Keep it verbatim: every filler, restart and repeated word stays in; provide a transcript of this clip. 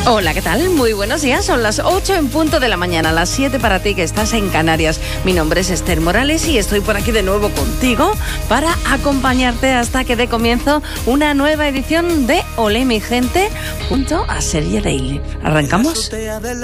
Hola, ¿qué tal? Muy buenos días. Son las ocho en punto de la mañana, las siete para ti que estás en Canarias. Mi nombre es Esther Morales y estoy por aquí de nuevo contigo para acompañarte hasta que dé comienzo una nueva edición de Olé mi gente junto a Serie Daily. ¿Arrancamos?